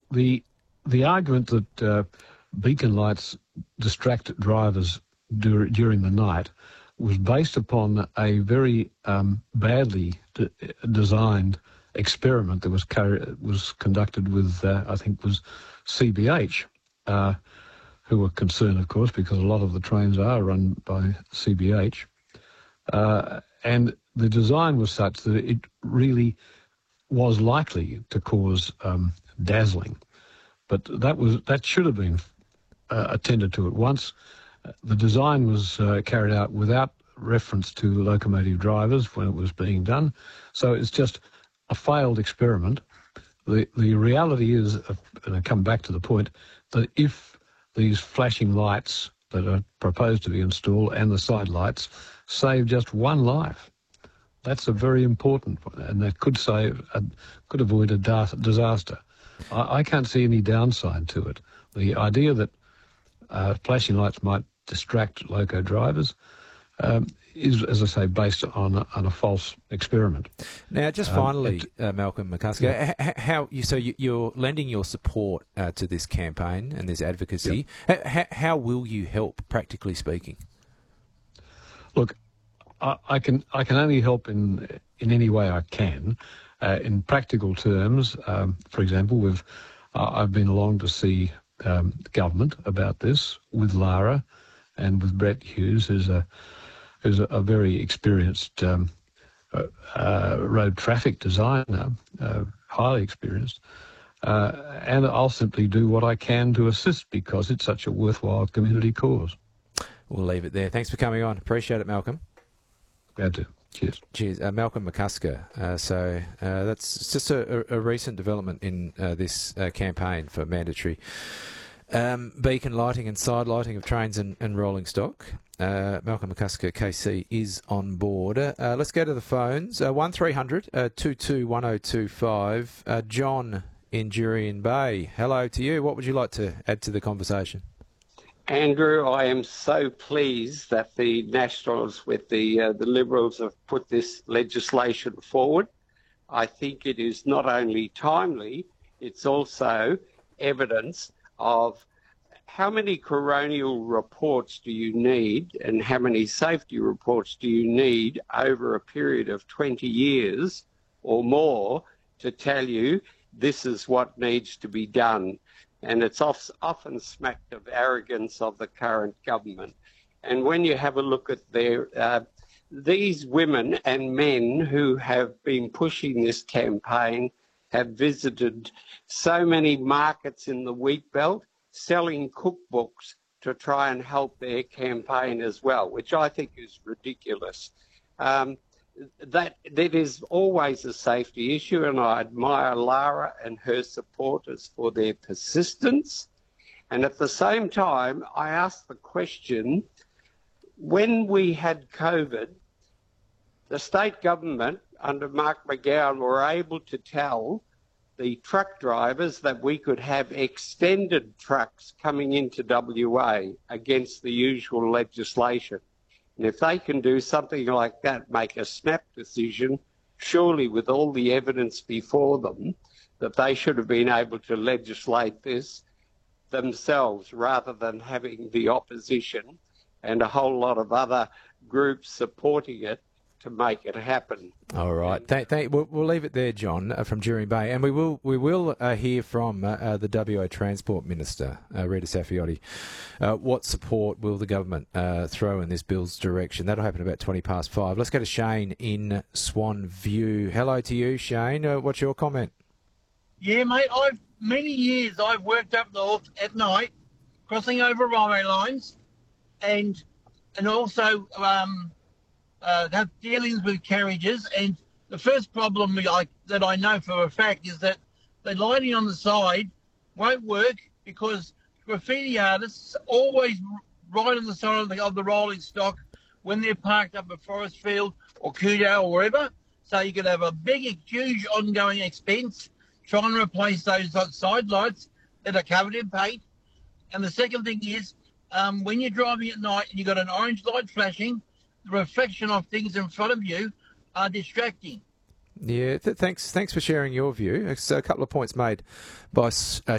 the argument that beacon lights distract drivers during the night was based upon a very badly designed experiment that was conducted with, I think, was CBH, who were concerned, of course, because a lot of the trains are run by CBH. And the design was such that it really was likely to cause dazzling. But that should have been attended to at once. The design was carried out without reference to locomotive drivers when it was being done. So it's just a failed experiment. The reality is, and I come back to the point, that if these flashing lights that are proposed to be installed and the side lights save just one life, that's a very important one, and that could avoid a disaster. I can't see any downside to it. The idea that flashing lights might distract loco drivers is, as I say, based on a false experiment. Now, just finally, Malcolm McCusker, yeah. You're lending your support to this campaign and this advocacy. Yep. How will you help, practically speaking? Look, I can only help in any way I can. In practical terms, for example, I've been along to see the government about this with Lara and with Brett Hughes, who's a very experienced road traffic designer, highly experienced. And I'll simply do what I can to assist because it's such a worthwhile community cause. We'll leave it there. Thanks for coming on. Appreciate it, Malcolm. Glad to. Cheers. Cheers. Malcolm McCusker. So that's just a recent development in this campaign for mandatory beacon lighting and side lighting of trains and rolling stock. Malcolm McCusker, KC, is on board. Let's go to the phones. 1300 221025. John in Jurien Bay. Hello to you. What would you like to add to the conversation? Andrew, I am so pleased that the Nationals with the Liberals have put this legislation forward. I think it is not only timely, it's also evidence of how many coronial reports do you need and how many safety reports do you need over a period of 20 years or more to tell you this is what needs to be done. And it's often smacked of arrogance of the current government. And when you have a look at these women and men who have been pushing this campaign have visited so many markets in the wheat belt, selling cookbooks to try and help their campaign as well, which I think is ridiculous. That is always a safety issue, and I admire Lara and her supporters for their persistence. And at the same time, I ask the question, when we had COVID, the state government under Mark McGowan were able to tell the truck drivers that we could have extended trucks coming into WA against the usual legislation. And if they can do something like that, make a snap decision, surely with all the evidence before them, that they should have been able to legislate this themselves rather than having the opposition and a whole lot of other groups supporting it to make it happen. All right. We'll leave it there, John, from Jurien Bay. And we will hear from the WA Transport Minister, Rita Saffioti. What support will the government throw in this bill's direction? That'll happen about 5:20. Let's go to Shane in Swan View. Hello to you, Shane. What's your comment? Yeah, mate. Many years I've worked up north at night, crossing over railway lines, and also have dealings with carriages. And the first problem that I know for a fact is that the lighting on the side won't work because graffiti artists always right on the side of the rolling stock when they're parked up at Forestfield or Kudale or wherever. So you could have a big, huge ongoing expense trying to replace those side lights that are covered in paint. And the second thing is, when you're driving at night and you've got an orange light flashing, the reflection of things in front of you are distracting. Yeah, thanks for sharing your view. So a couple of points made by